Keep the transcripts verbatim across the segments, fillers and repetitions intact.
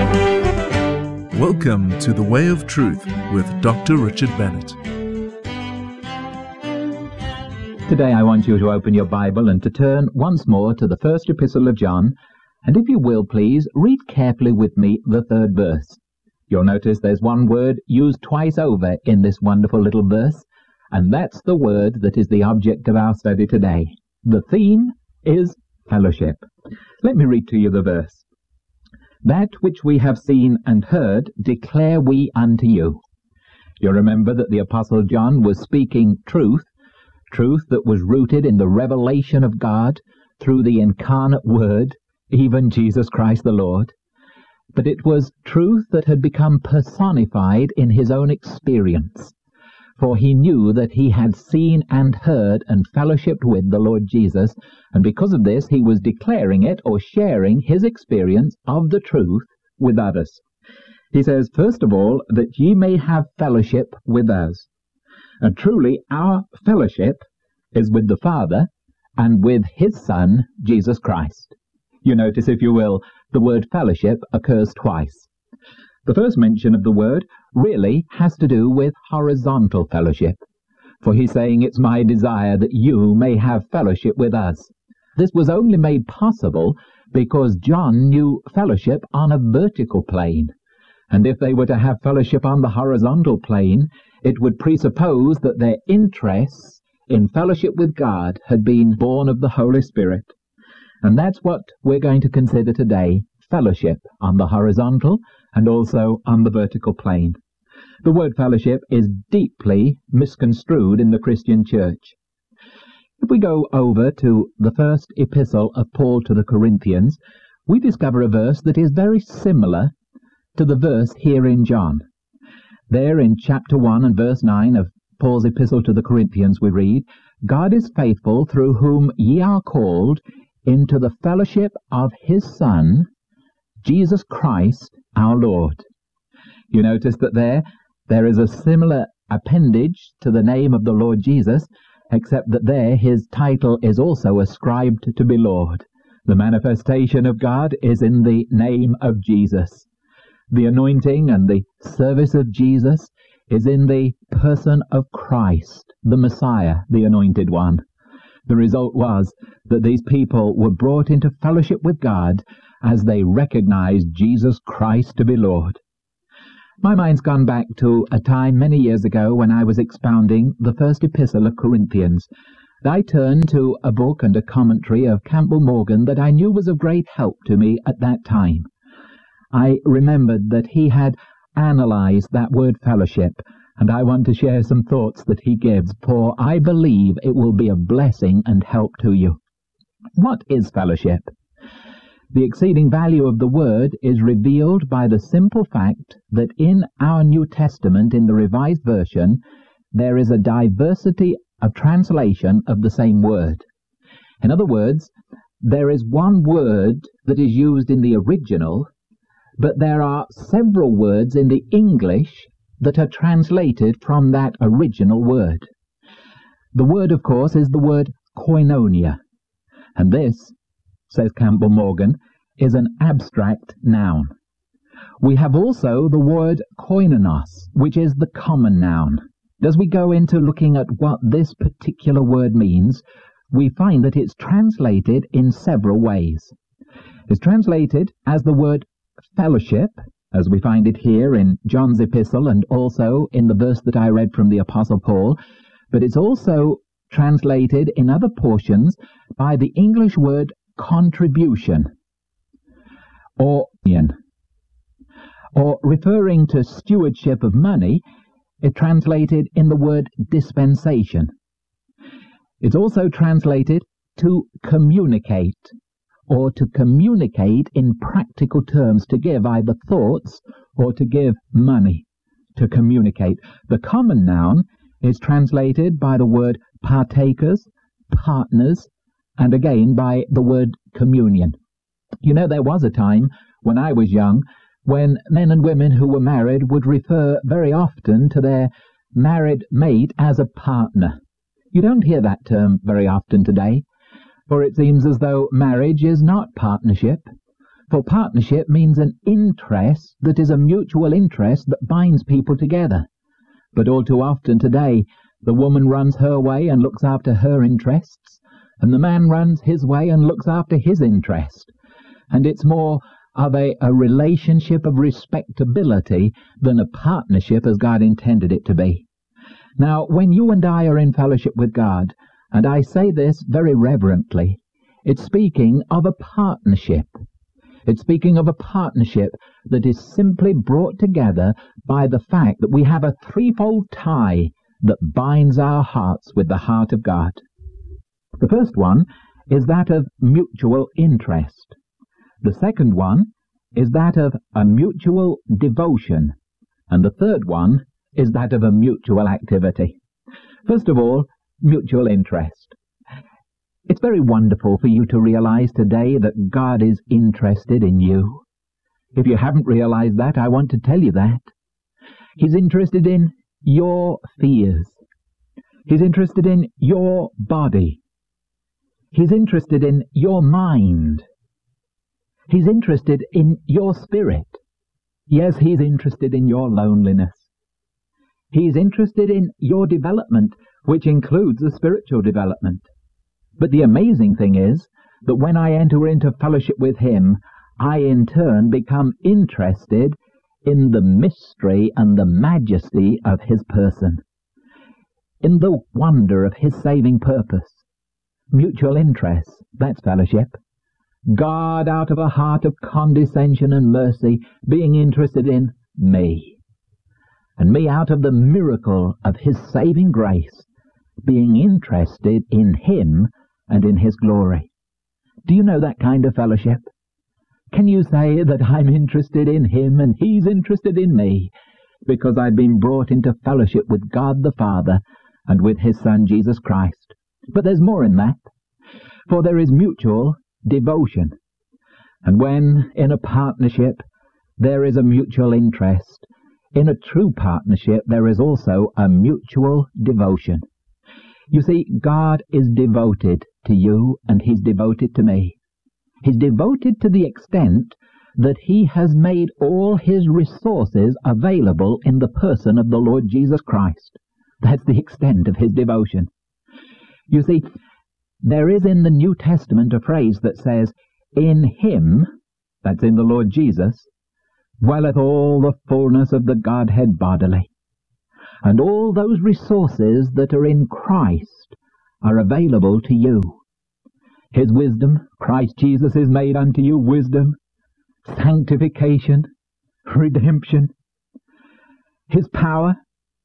Welcome to The Way of Truth with Doctor Richard Bennett. Today I want you to open your Bible and to turn once more to the first epistle of John, and if you will please, read carefully with me the third verse. You'll notice there's one word used twice over in this wonderful little verse, and that's the word that is the object of our study today. The theme is fellowship. Let me read to you the verse. That which we have seen and heard declare we unto you. You remember that the Apostle John was speaking truth, truth that was rooted in the revelation of God through the incarnate Word, even Jesus Christ the Lord. But it was truth that had become personified in his own experience. For he knew that he had seen and heard and fellowshiped with the Lord Jesus, and because of this he was declaring it or sharing his experience of the truth with others. He says, first of all, that ye may have fellowship with us. And truly our fellowship is with the Father and with his Son, Jesus Christ. You notice, if you will, the word fellowship occurs twice. The first mention of the word really has to do with horizontal fellowship, for he's saying it's my desire that you may have fellowship with us. This was only made possible because John knew fellowship on a vertical plane, and if they were to have fellowship on the horizontal plane, it would presuppose that their interests in fellowship with God had been born of the Holy Spirit. And that's what we're going to consider today, fellowship on the horizontal and also on the vertical plane. The word fellowship is deeply misconstrued in the Christian church. If we go over to the first epistle of Paul to the Corinthians, we discover a verse that is very similar to the verse here in John. There in chapter one and verse nine of Paul's epistle to the Corinthians we read, God is faithful, through whom ye are called into the fellowship of his Son, Jesus Christ our Lord. You notice that there, there is a similar appendage to the name of the Lord Jesus, except that there his title is also ascribed to be Lord. The manifestation of God is in the name of Jesus. The anointing and the service of Jesus is in the person of Christ, the Messiah, the Anointed One. The result was that these people were brought into fellowship with God as they recognized Jesus Christ to be Lord. My mind's gone back to a time many years ago when I was expounding the first epistle of Corinthians. I turned to a book and a commentary of Campbell Morgan that I knew was of great help to me at that time. I remembered that he had analyzed that word fellowship, and I want to share some thoughts that he gives, for I believe it will be a blessing and help to you. What is fellowship? The exceeding value of the word is revealed by the simple fact that in our New Testament, in the Revised Version, there is a diversity of translation of the same word. In other words, there is one word that is used in the original, but there are several words in the English that are translated from that original word. The word, of course, is the word koinonia, and this, says Campbell Morgan, is an abstract noun. We have also the word koinonos, which is the common noun. As we go into looking at what this particular word means, we find that it's translated in several ways. It's translated as the word fellowship, as we find it here in John's epistle and also in the verse that I read from the Apostle Paul, but it's also translated in other portions by the English word contribution, or or referring to stewardship of money, it translated in the word dispensation. It's also translated to communicate, or to communicate in practical terms, to give either thoughts or to give money, to communicate. The common noun is translated by the word partakers, partners, and again by the word communion. You know, there was a time when I was young when men and women who were married would refer very often to their married mate as a partner. You don't hear that term very often today, for it seems as though marriage is not partnership. For partnership means an interest that is a mutual interest that binds people together. But all too often today, the woman runs her way and looks after her interests, and the man runs his way and looks after his interest. And it's more of a, a relationship of respectability than a partnership as God intended it to be. Now, when you and I are in fellowship with God, and I say this very reverently, it's speaking of a partnership. It's speaking of a partnership that is simply brought together by the fact that we have a threefold tie that binds our hearts with the heart of God. The first one is that of mutual interest. The second one is that of a mutual devotion. And the third one is that of a mutual activity. First of all, mutual interest. It's very wonderful for you to realize today that God is interested in you. If you haven't realized that, I want to tell you that. He's interested in your fears. He's interested in your body. He's interested in your mind. He's interested in your spirit. Yes, he's interested in your loneliness. He's interested in your development, which includes the spiritual development. But the amazing thing is that when I enter into fellowship with him, I in turn become interested in the mystery and the majesty of his person, in the wonder of his saving purpose. Mutual interest, that's fellowship. God, out of a heart of condescension and mercy, being interested in me, and me out of the miracle of his saving grace, being interested in him and in his glory. Do you know that kind of fellowship? Can you say that I'm interested in him and he's interested in me because I've been brought into fellowship with God the Father and with his Son Jesus Christ? But there's more in that, for there is mutual devotion. And when in a partnership there is a mutual interest, in a true partnership there is also a mutual devotion. You see, God is devoted to you and he's devoted to me. He's devoted to the extent that he has made all his resources available in the person of the Lord Jesus Christ. That's the extent of his devotion. You see, there is in the New Testament a phrase that says, in him, that's in the Lord Jesus, dwelleth all the fullness of the Godhead bodily. And all those resources that are in Christ are available to you. His wisdom, Christ Jesus is made unto you wisdom, sanctification, redemption. His power,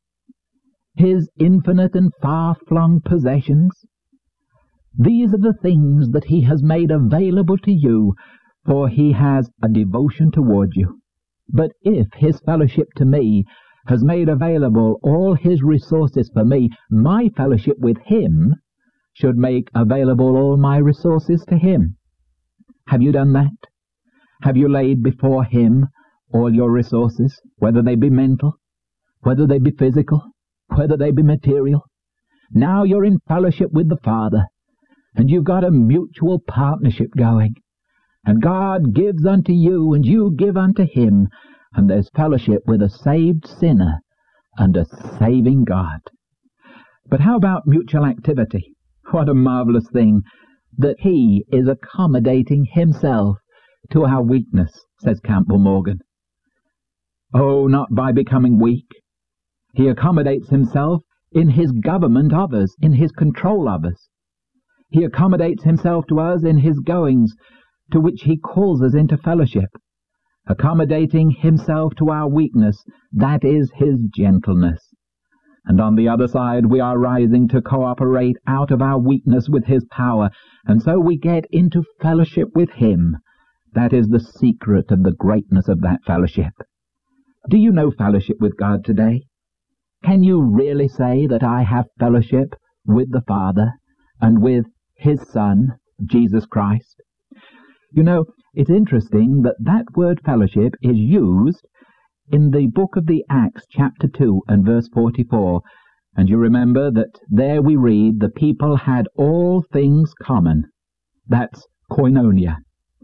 his infinite and far-flung possessions. These are the things that he has made available to you, for he has a devotion toward you. But if his fellowship to me has made available all his resources for me, my fellowship with him should make available all my resources to him. Have you done that? Have you laid before him all your resources, whether they be mental, whether they be physical, whether they be material? Now you're in fellowship with the Father, and you've got a mutual partnership going. And God gives unto you, and you give unto him, and there's fellowship with a saved sinner and a saving God. But how about mutual activity? What a marvelous thing that he is accommodating himself to our weakness, says Campbell Morgan. Oh, not by becoming weak. He accommodates himself in his government of us, in his control of us. He accommodates himself to us in his goings, to which he calls us into fellowship. Accommodating himself to our weakness, that is his gentleness. And on the other side, we are rising to cooperate out of our weakness with his power, and so we get into fellowship with him. That is the secret of the greatness of that fellowship. Do you know fellowship with God today? Can you really say that I have fellowship with the Father and with his Son, Jesus Christ? You know, it's interesting that that word fellowship is used in the book of the Acts, chapter two and verse forty-four. And you remember that there we read, the people had all things common. That's koinonia.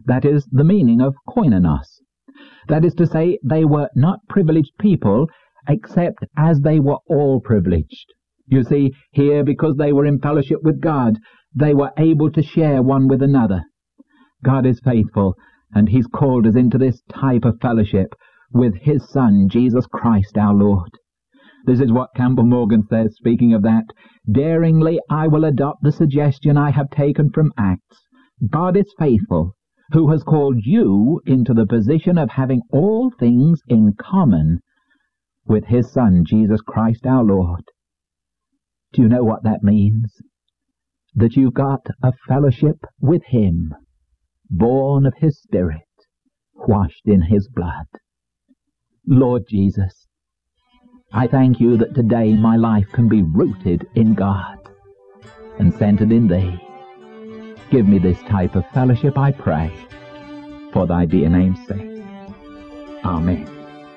That is the meaning of koinonos. That is to say, they were not privileged people, except as they were all privileged. You see, here, because they were in fellowship with God, they were able to share one with another. God is faithful, and He's called us into this type of fellowship with His Son, Jesus Christ our Lord. This is what Campbell Morgan says, speaking of that. Daringly I will adopt the suggestion I have taken from Acts. God is faithful, who has called you into the position of having all things in common with His Son, Jesus Christ our Lord. Do you know what that means? That you've got a fellowship with Him, born of His Spirit, washed in His blood. Lord Jesus, I thank You that today my life can be rooted in God and centered in Thee. Give me this type of fellowship, I pray, for Thy dear name's sake. Amen.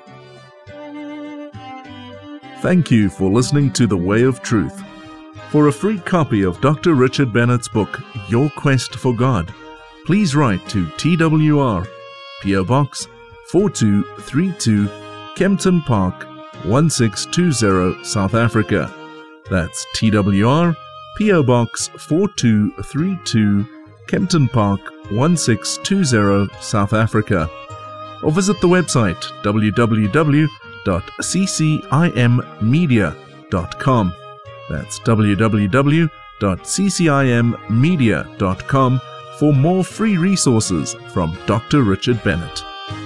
Thank you for listening to The Way of Truth. For a free copy of Doctor Richard Bennett's book, Your Quest for God, please write to T W R, P O Box four two three two, Kempton Park, one six two zero, South Africa. That's T W R, P O Box four two three two, Kempton Park, one six two zero, South Africa. Or visit the website w w w dot c c i m media dot com. That's w w w dot c c i m media dot com for more free resources from Doctor Richard Bennett.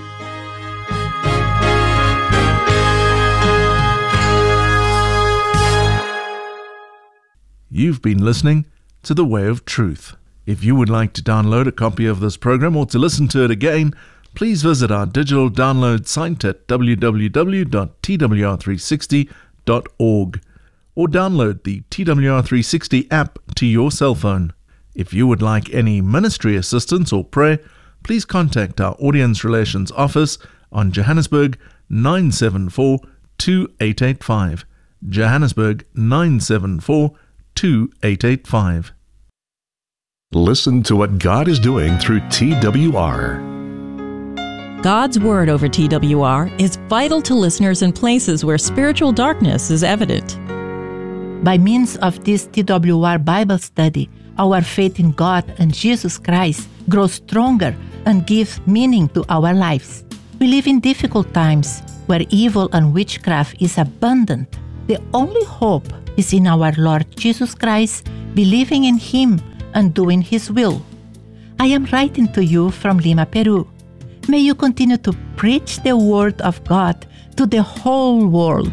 You've been listening to The Way of Truth. If you would like to download a copy of this program or to listen to it again, please visit our digital download site at w w w dot t w r three sixty dot org or download the T W R three sixty app to your cell phone. If you would like any ministry assistance or prayer, please contact our Audience Relations Office on Johannesburg nine seven four two eight eight five. Johannesburg nine seven four two eight eight five. Listen to what God is doing through T W R. God's Word over T W R is vital to listeners in places where spiritual darkness is evident. By means of this T W R Bible study, our faith in God and Jesus Christ grows stronger and gives meaning to our lives. We live in difficult times where evil and witchcraft is abundant. The only hope is in our Lord Jesus Christ, believing in Him and doing His will. I am writing to you from Lima, Peru. May you continue to preach the Word of God to the whole world.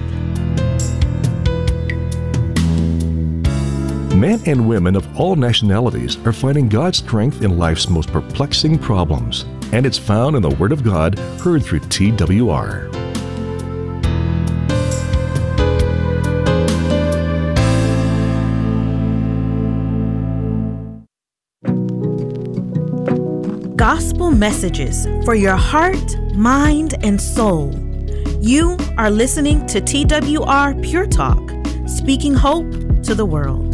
Men and women of all nationalities are finding God's strength in life's most perplexing problems, and it's found in the Word of God heard through T W R. Gospel messages for your heart, mind, and soul. You are listening to T W R Pure Talk, speaking hope to the world.